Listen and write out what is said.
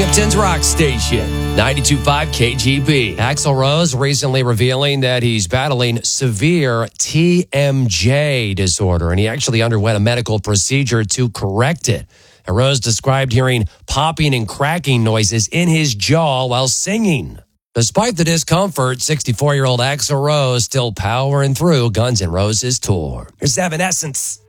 Binghamton's rock station, 92.5 KGB. Axl Rose recently revealing that he's battling severe TMJ disorder, and he actually underwent a medical procedure to correct it. And Rose described hearing popping and cracking noises in his jaw while singing. Despite the discomfort, 64-year-old Axl Rose still powering through Guns N' Roses tour. Here's Evanescence.